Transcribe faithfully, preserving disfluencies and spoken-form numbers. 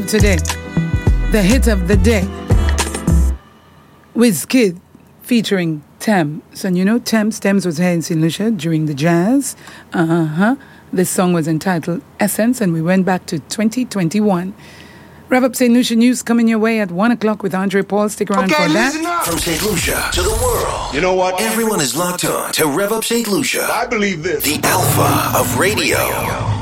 Today, the hit of the day, Wizkid featuring Tems. And you know, Tems, Tems was here in Saint Lucia during the jazz. Uh-huh. This song was entitled Essence, and we went back to twenty twenty-one. Wrap up Saint Lucia News coming your way at one o'clock with Andre Paul. Stick around okay, for that. Up. From Saint Lucia to the world. You know what? Everyone is locked on to Rev Up Saint Lucia. I believe this. The Alpha of radio.